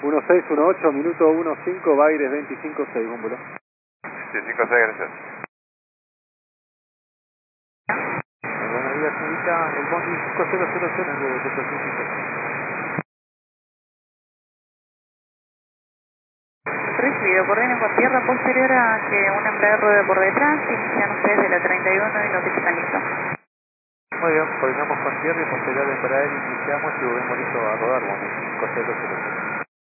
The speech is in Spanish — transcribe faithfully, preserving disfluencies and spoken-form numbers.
uno seis uno ocho, minuto uno cinco, Baires veinticinco seis, Búmbolo. veinticinco seis, gracias. Buenos días, señorita. El Bondi cinco cero cero cero de Puerto Príncipe. Recibido, coordinen con tierra posterior a que un embrague ruede por detrás, inician ustedes de la treinta y uno y notifican listo. Muy bien, coordinamos con tierra y posterior de embrague, iniciamos y volvemos listo a rodar, Bondi cinco cero cero cero.